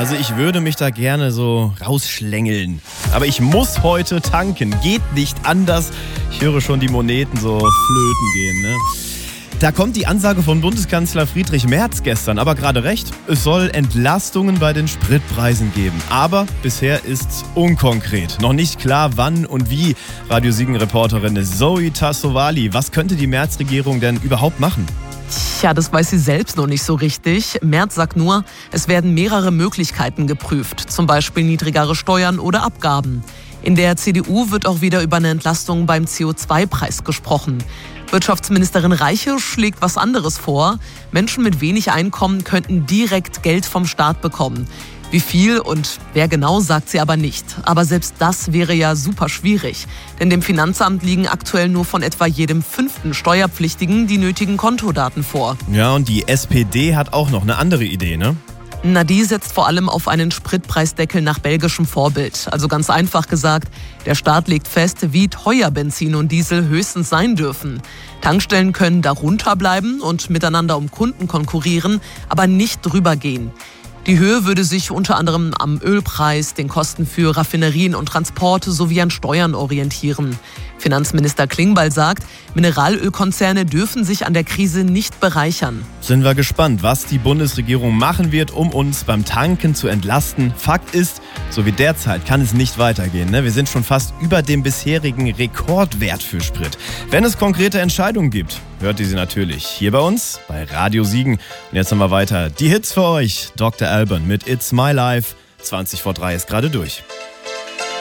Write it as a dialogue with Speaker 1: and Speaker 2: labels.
Speaker 1: Also ich würde mich da gerne so rausschlängeln. Aber ich muss heute tanken. Geht nicht anders. Ich höre schon die Moneten so flöten gehen, ne? Da kommt die Ansage von Bundeskanzler Friedrich Merz gestern, aber gerade recht. Es soll Entlastungen bei den Spritpreisen geben. Aber bisher ist's unkonkret. Noch nicht klar, wann und wie. Radio Siegen-Reporterin Zoe Tassovali. Was könnte die Merz-Regierung denn überhaupt machen?
Speaker 2: Tja, das weiß sie selbst noch nicht so richtig. Merz sagt nur, es werden mehrere Möglichkeiten geprüft. Zum Beispiel niedrigere Steuern oder Abgaben. In der CDU wird auch wieder über eine Entlastung beim CO2-Preis gesprochen. Wirtschaftsministerin Reiche schlägt was anderes vor. Menschen mit wenig Einkommen könnten direkt Geld vom Staat bekommen. Wie viel und wer genau, sagt sie aber nicht. Aber selbst das wäre ja super schwierig. Denn dem Finanzamt liegen aktuell nur von etwa jedem 5. Steuerpflichtigen die nötigen Kontodaten vor.
Speaker 1: Ja, und die SPD hat auch noch eine andere Idee, ne?
Speaker 2: Na, die setzt vor allem auf einen Spritpreisdeckel nach belgischem Vorbild. Also ganz einfach gesagt, der Staat legt fest, wie teuer Benzin und Diesel höchstens sein dürfen. Tankstellen können darunter bleiben und miteinander um Kunden konkurrieren, aber nicht drüber gehen. Die Höhe würde sich unter anderem am Ölpreis, den Kosten für Raffinerien und Transporte sowie an Steuern orientieren. Finanzminister Klingbeil sagt, Mineralölkonzerne dürfen sich an der Krise nicht bereichern.
Speaker 1: Sind wir gespannt, was die Bundesregierung machen wird, um uns beim Tanken zu entlasten. Fakt ist, so wie derzeit kann es nicht weitergehen. Ne? Wir sind schon fast über dem bisherigen Rekordwert für Sprit. Wenn es konkrete Entscheidungen gibt, hört ihr sie natürlich hier bei uns, bei Radio Siegen. Und jetzt haben wir weiter die Hits für euch. Dr. Alban mit It's My Life. 20 vor 3 ist gerade durch.